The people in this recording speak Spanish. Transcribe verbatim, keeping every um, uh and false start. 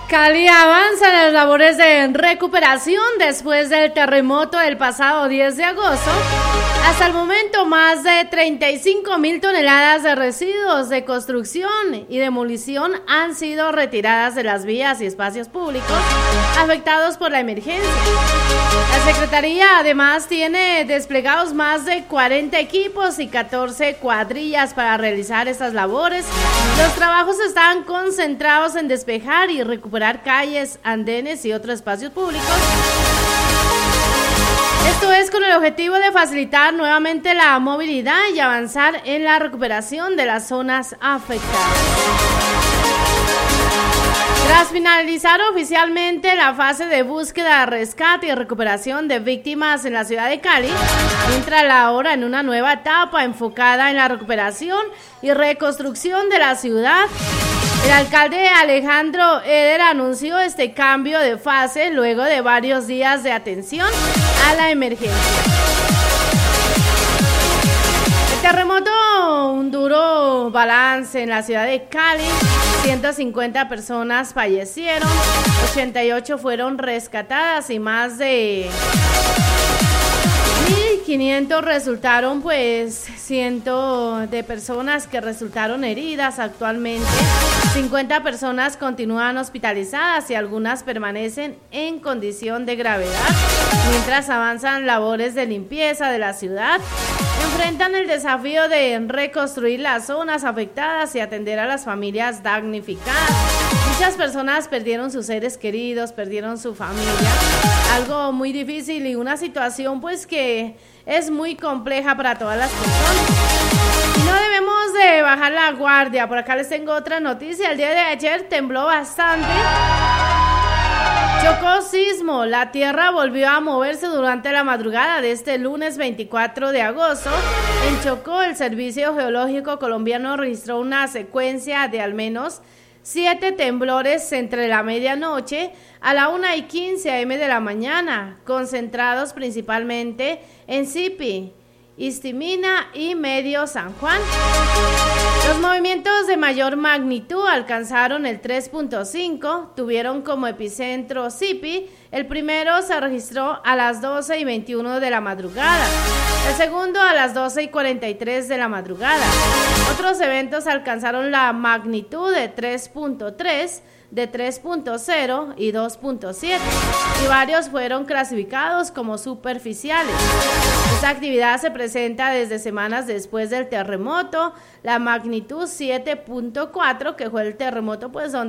Cali avanza en las labores de recuperación después del terremoto del pasado diez de agosto. Hasta el momento, más de treinta y cinco mil toneladas de residuos de construcción y demolición han sido retiradas de las vías y espacios públicos afectados por la emergencia. La Secretaría además tiene desplegados más de cuarenta equipos y catorce cuadrillas para realizar estas labores. Los trabajos están concentrados en despejar y recuperar calles, andenes y otros espacios públicos. Esto es con el objetivo de facilitar nuevamente la movilidad y avanzar en la recuperación de las zonas afectadas. Tras finalizar oficialmente la fase de búsqueda, rescate y recuperación de víctimas en la ciudad de Cali, entra la hora en una nueva etapa enfocada en la recuperación y reconstrucción de la ciudad. El alcalde Alejandro Eder anunció este cambio de fase luego de varios días de atención a la emergencia. El terremoto, un duro balance en la ciudad de Cali. ciento cincuenta personas fallecieron, ochenta y ocho fueron rescatadas y más de mil quinientos resultaron, pues, cientos de personas que resultaron heridas actualmente. cincuenta personas continúan hospitalizadas y algunas permanecen en condición de gravedad, mientras avanzan labores de limpieza de la ciudad. Enfrentan el desafío de reconstruir las zonas afectadas y atender a las familias damnificadas. Muchas personas perdieron sus seres queridos, perdieron su familia, algo muy difícil y una situación pues que es muy compleja para todas las personas. Y no debemos de bajar la guardia. Por acá les tengo otra noticia. El día de ayer tembló bastante. Chocó sismo, la tierra volvió a moverse durante la madrugada de este lunes veinticuatro de agosto. En Chocó, el Servicio Geológico Colombiano registró una secuencia de al menos siete temblores entre la medianoche a la una y quince a eme de la mañana, concentrados principalmente en Sipi, Istimina y Medio San Juan. Los movimientos de mayor magnitud alcanzaron el tres punto cinco, tuvieron como epicentro Sipi. El primero se registró a las doce y veintiuno de la madrugada, el segundo a las doce y cuarenta y tres de la madrugada. Otros eventos alcanzaron la magnitud de tres punto tres, de tres punto cero y dos punto siete, y varios fueron clasificados como superficiales. Esta actividad se presenta desde semanas después del terremoto, la magnitud siete punto cuatro, que fue el terremoto pues donde